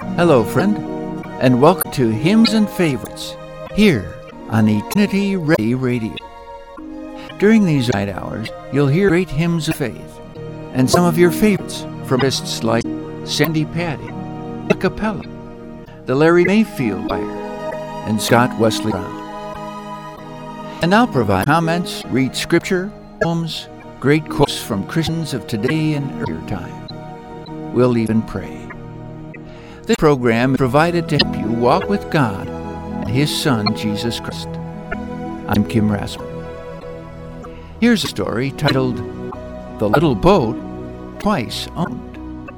Hello, friend, and welcome to Hymns and Favorites, here on Eternity Ready Radio. During these night hours, you'll hear great hymns of faith, and some of your favorites from artists like Sandy Patty, a cappella, the Larry Mayfield Choir, and Scott Wesley Brown. And I'll provide comments, read scripture, poems, great quotes from Christians of today and earlier time. We'll even pray. This program is provided to help you walk with God and His Son, Jesus Christ. I'm Kim Rasmussen. Here's a story titled, The Little Boat Twice Owned.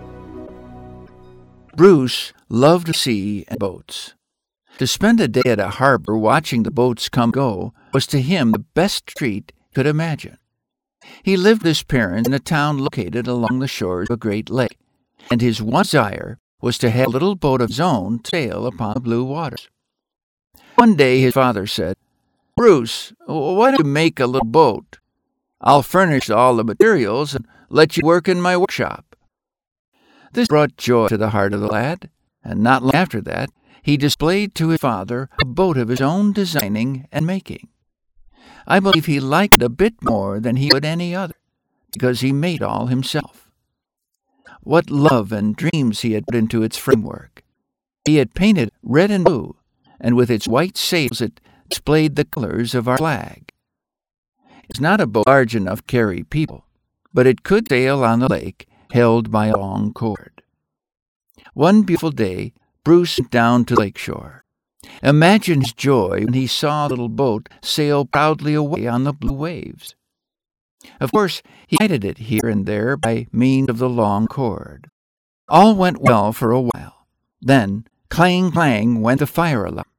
Bruce loved the sea and boats. To spend a day at a harbor watching the boats come and go was to him the best treat he could imagine. He lived with his parents in a town located along the shores of a great lake, and his one desire was to have a little boat of his own to sail upon the blue waters. One day his father said, "Bruce, why don't you make a little boat? I'll furnish all the materials and let you work in my workshop." This brought joy to the heart of the lad, and not long after that, he displayed to his father a boat of his own designing and making. I believe he liked it a bit more than he would any other, because he made all himself. What love and dreams he had put into its framework. He had painted red and blue, and with its white sails it displayed the colors of our flag. It's not a boat large enough to carry people, but it could sail on the lake, held by a long cord. One beautiful day, Bruce went down to the lake shore. Imagine his joy when he saw the little boat sail proudly away on the blue waves. Of course, he guided it here and there by means of the long cord. All went well for a while. Then, clang, clang, went the fire alarm.